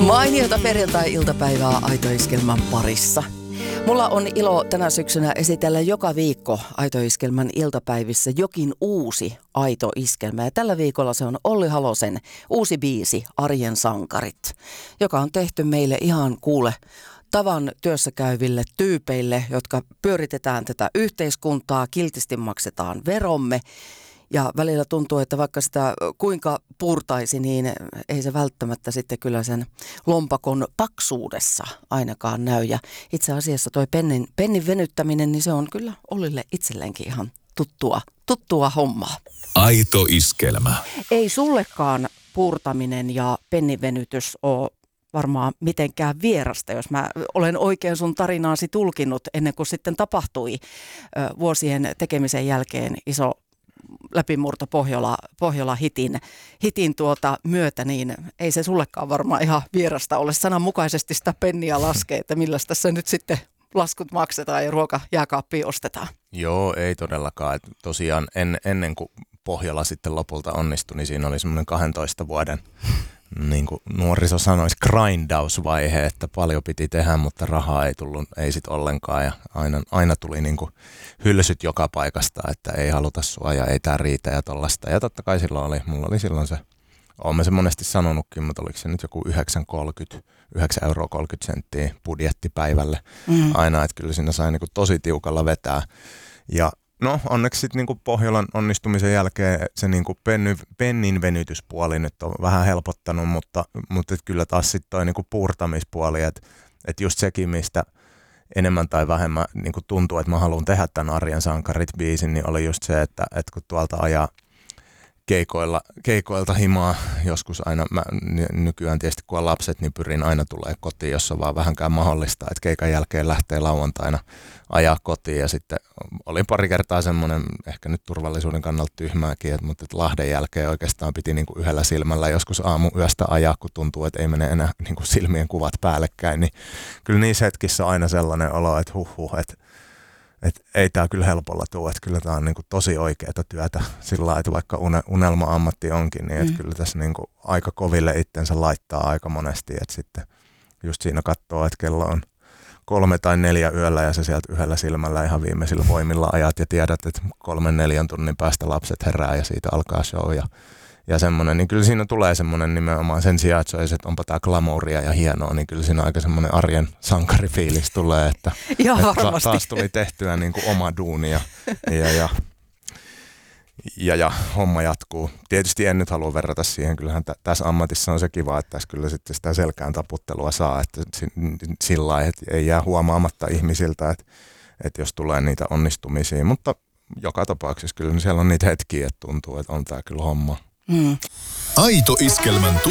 Mainiota perjantai-iltapäivää Aito Iskelmän parissa. Mulla on ilo tänä syksynä esitellä joka viikko Aito Iskelmän iltapäivissä jokin uusi Aito Iskelmä. Ja tällä viikolla se on Olli Halosen uusi biisi Arjen sankarit, joka on tehty meille ihan tavan työssä käyville tyypeille, jotka pyöritetään tätä yhteiskuntaa, kiltisti maksetaan veromme. Ja välillä tuntuu, että vaikka sitä kuinka puurtaisi, niin ei se välttämättä sitten kyllä sen lompakon paksuudessa ainakaan näy. Ja itse asiassa toi pennin venyttäminen, niin se on kyllä Ollille itselleenkin ihan tuttua hommaa. Aito Iskelmä. Ei sullekaan puurtaminen ja pennivenytys ole varmaan mitenkään vierasta, jos mä olen oikein sun tarinaasi tulkinnut ennen kuin sitten tapahtui vuosien tekemisen jälkeen iso läpimurto Pohjola-hitin myötä, niin ei se sullekaan varmaan ihan vierasta ole. Sananmukaisesti sitä penniä laskee, että milläs tässä nyt sitten laskut maksetaan ja ruoka jääkaappiin ostetaan. Joo, ei todellakaan. Et tosiaan ennen kuin Pohjola sitten lopulta onnistui, niin siinä oli semmoinen 12 vuoden, niin kuin nuoriso sanoisi, grindausvaihe, että paljon piti tehdä, mutta rahaa ei tullut, ei sit ollenkaan. Ja aina tuli niin kuin hylsyt joka paikasta, että ei haluta sua ja ei tää riitä ja tollaista. Ja totta kai mulla oli silloin se, olen se monesti sanonutkin, mutta oliko se nyt joku 9,30 budjetti päivälle aina, että kyllä siinä sai niin kuin tosi tiukalla vetää. Ja no onneksi sitten niinku Pohjolan onnistumisen jälkeen se niinku pennin venytyspuoli nyt on vähän helpottanut, mutta kyllä taas sitten toi niinku puurtamispuoli, että just sekin, mistä enemmän tai vähemmän niinku tuntuu, että mä haluan tehdä tämän Arjen sankarit-biisin, niin oli just se, että kun tuolta ajaa keikoilta himaa joskus aina, nykyään tietysti kun on lapset, niin pyrin aina tulee kotiin, jos on vaan vähänkään mahdollista, että keikan jälkeen lähtee lauantaina ajaa kotiin ja sitten oli pari kertaa semmoinen, ehkä nyt turvallisuuden kannalta tyhmääkin, mutta Lahden jälkeen oikeastaan piti niin kuin yhdellä silmällä joskus aamuyöstä ajaa, kun tuntuu, että ei mene enää niin kuin silmien kuvat päällekkäin, niin kyllä niissä hetkissä on aina sellainen olo, että että ei tämä kyllä helpolla tule, että kyllä tämä on niinku tosi oikeaa työtä sillä lailla, että vaikka unelma-ammatti onkin, niin että kyllä tässä niinku aika koville itsensä laittaa aika monesti, että sitten just siinä katsoo, että kello on 3 tai 4 yöllä ja sä sieltä yhdellä silmällä ihan viimeisillä voimilla ajat ja tiedät, että 3-4 tunnin päästä lapset herää ja siitä alkaa show ja semmoinen, niin kyllä siinä tulee semmoinen nimenomaan sen sijaan, että se olisi, että onpa tää glamouria ja hienoa, niin kyllä siinä aika semmoinen arjen sankarifiilis tulee, että taas tuli tehtyä niin kuin oma duuni ja homma jatkuu. Tietysti en nyt halua verrata siihen, kyllähän tässä ammatissa on se kiva, että tässä kyllä sitten sitä selkään taputtelua saa, että sillä lailla, että ei jää huomaamatta ihmisiltä, että jos tulee niitä onnistumisia, mutta joka tapauksessa kyllä siellä on niitä hetkiä, että tuntuu, että on tää kyllä homma. Aito Iskelmän